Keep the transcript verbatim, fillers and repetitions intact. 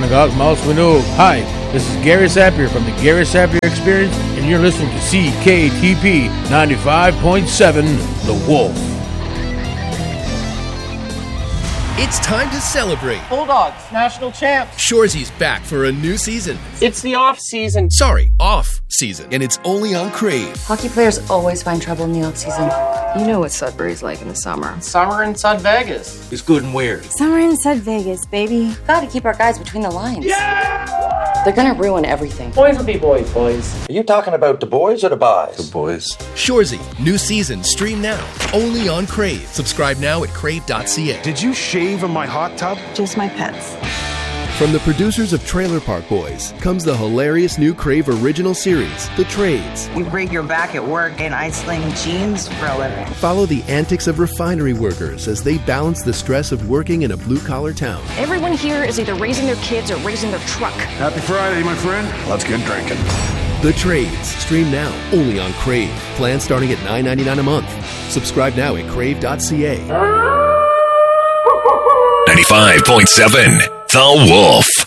Nagak Mouse Winnow. Hi, this is Gary Sapir from the Gary Sapir Experience, and you're listening to C K T P ninety-five point seven, The Wolf. It's time to celebrate. Bulldogs, national champs. Shoresy's back for a new season. It's the off season. Sorry, off season. And it's only on Crave. Hockey players always find trouble in the off season. You know what Sudbury's like in the summer. Summer in Sud Vegas. It's good and weird. Summer in Sud Vegas, baby. Gotta keep our guys between the lines. Yeah! They're gonna ruin everything. Boys will be boys, boys. Are you talking about the boys or the boys? The boys. Shoresy, new season, stream now. Only on Crave. Subscribe now at crave dot c a. Did you shave in my hot tub? Just my pets. From the producers of Trailer Park Boys comes the hilarious new Crave original series, The Trades. You break your back at work and I sling jeans for a living. Follow the antics of refinery workers as they balance the stress of working in a blue-collar town. Everyone here is either raising their kids or raising their truck. Happy Friday, my friend. Let's get drinking. The Trades, stream now, only on Crave. Plan starting at nine ninety-nine a month. Subscribe now at crave dot c a. ninety-five point seven, The Wolf.